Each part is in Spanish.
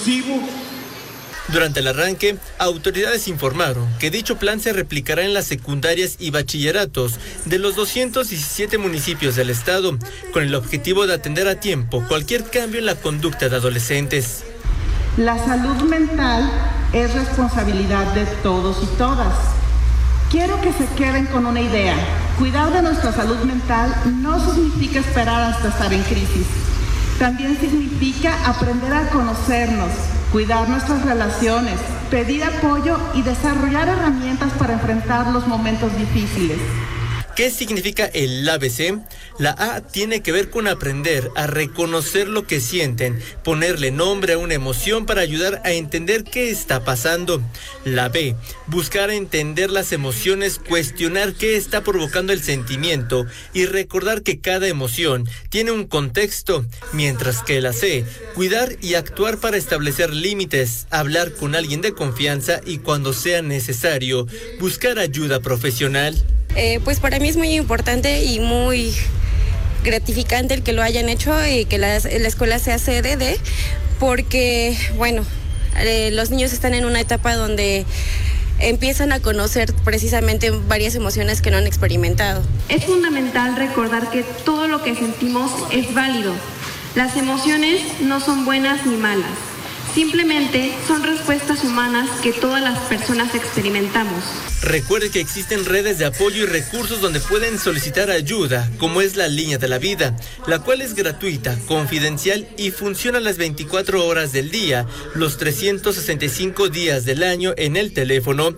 inclusivo. Durante el arranque, autoridades informaron que dicho plan se replicará en las secundarias y bachilleratos de los 217 municipios del estado, con el objetivo de atender a tiempo cualquier cambio en la conducta de adolescentes. La salud mental es responsabilidad de todos y todas. Quiero que se queden con una idea. Cuidar de nuestra salud mental no significa esperar hasta estar en crisis. También significa aprender a conocernos, cuidar nuestras relaciones, pedir apoyo y desarrollar herramientas para enfrentar los momentos difíciles. ¿Qué significa el ABC? La A tiene que ver con aprender a reconocer lo que sienten, ponerle nombre a una emoción para ayudar a entender qué está pasando. La B, buscar entender las emociones, cuestionar qué está provocando el sentimiento y recordar que cada emoción tiene un contexto. Mientras que la C, cuidar y actuar para establecer límites, hablar con alguien de confianza y cuando sea necesario, buscar ayuda profesional. Pues para mí es muy importante y muy gratificante el que lo hayan hecho y que la escuela sea sede de, porque, bueno, los niños están en una etapa donde empiezan a conocer precisamente varias emociones que no han experimentado. Es fundamental recordar que todo lo que sentimos es válido. Las emociones no son buenas ni malas. Simplemente son respuestas humanas que todas las personas experimentamos. Recuerde que existen redes de apoyo y recursos donde pueden solicitar ayuda, como es la Línea de la Vida, la cual es gratuita, confidencial y funciona las 24 horas del día, los 365 días del año en el teléfono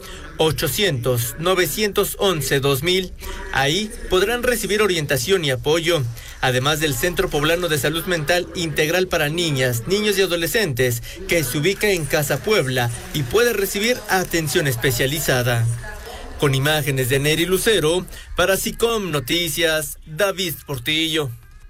800-911-2000. Ahí podrán recibir orientación y apoyo. Además del Centro Poblano de Salud Mental Integral para Niñas, Niños y Adolescentes, que se ubica en Casa Puebla y puede recibir atención especializada. Con imágenes de Neri Lucero, para SICOM Noticias, David Portillo.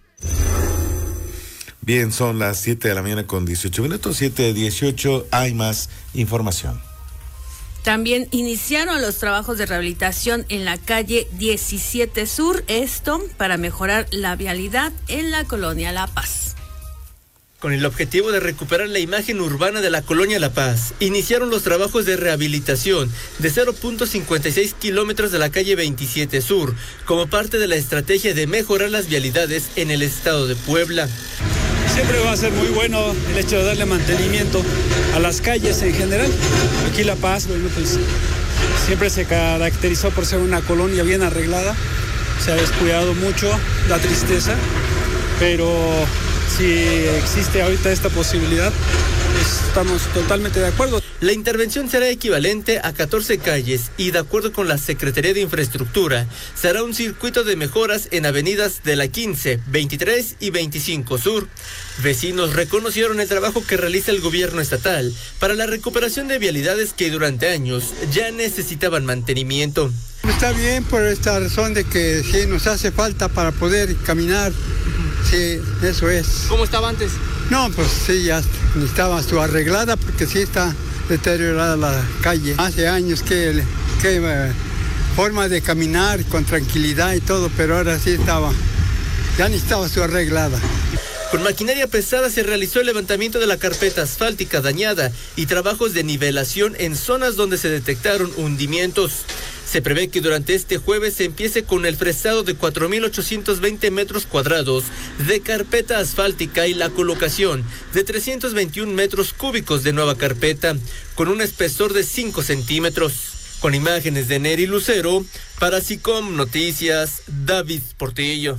Bien, son las 7 de la mañana con 18 minutos, 7:18, hay más información. También iniciaron los trabajos de rehabilitación en la calle 17 Sur, esto para mejorar la vialidad en la colonia La Paz. Con el objetivo de recuperar la imagen urbana de la colonia La Paz, iniciaron los trabajos de rehabilitación de 0.56 kilómetros de la calle 27 Sur, como parte de la estrategia de mejorar las vialidades en el estado de Puebla. Siempre va a ser muy bueno el hecho de darle mantenimiento a las calles en general. Aquí La Paz, bueno, pues siempre se caracterizó por ser una colonia bien arreglada, se ha descuidado mucho, da tristeza, pero si existe ahorita esta posibilidad, pues estamos totalmente de acuerdo. La intervención será equivalente a 14 calles y, de acuerdo con la Secretaría de Infraestructura, será un circuito de mejoras en avenidas de la 15, 23 y 25 Sur. Vecinos reconocieron el trabajo que realiza el gobierno estatal para la recuperación de vialidades que durante años ya necesitaban mantenimiento. Está bien por esta razón de que sí nos hace falta para poder caminar. Sí, eso es. ¿Cómo estaba antes? No, pues sí, ya estaba arreglada porque sí está deteriorada la calle. Hace años que forma de caminar con tranquilidad y todo, pero ahora sí ya ni estaba arreglada. Con maquinaria pesada se realizó el levantamiento de la carpeta asfáltica dañada y trabajos de nivelación en zonas donde se detectaron hundimientos. Se prevé que durante este jueves se empiece con el fresado de 4.820 metros cuadrados de carpeta asfáltica y la colocación de 321 metros cúbicos de nueva carpeta, con un espesor de 5 centímetros. Con imágenes de Neri Lucero, para SICOM Noticias, David Portillo.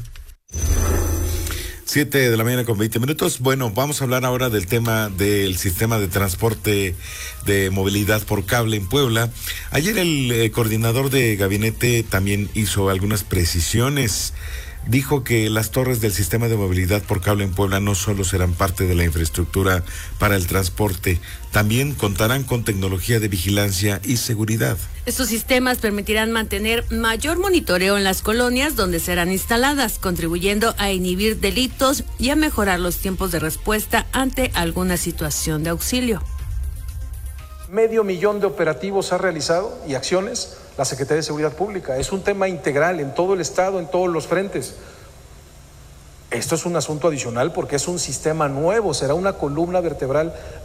7 de la mañana con 20 minutos. Bueno, vamos a hablar ahora del tema del sistema de transporte de movilidad por cable en Puebla. Ayer el coordinador de gabinete también hizo algunas precisiones. Dijo que las torres del sistema de movilidad por cable en Puebla no solo serán parte de la infraestructura para el transporte, también contarán con tecnología de vigilancia y seguridad. Estos sistemas permitirán mantener mayor monitoreo en las colonias donde serán instaladas, contribuyendo a inhibir delitos y a mejorar los tiempos de respuesta ante alguna situación de auxilio. 500,000 de operativos ha realizado y acciones la Secretaría de Seguridad Pública. Es un tema integral en todo el estado, en todos los frentes. Esto es un asunto adicional porque es un sistema nuevo, será una columna vertebral